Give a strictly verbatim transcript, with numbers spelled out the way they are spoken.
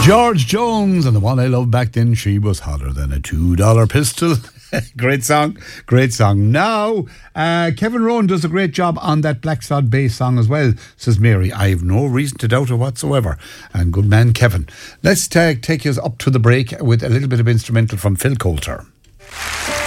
George Jones and the one I loved back then, she was hotter than a two dollar pistol. Great song, great song. Now, uh, Kevin Rowan does a great job on that Black Sod bass song as well, says Mary. I have no reason to doubt it whatsoever. And good man, Kevin. Let's take, take us up to the break with a little bit of instrumental from Phil Coulter.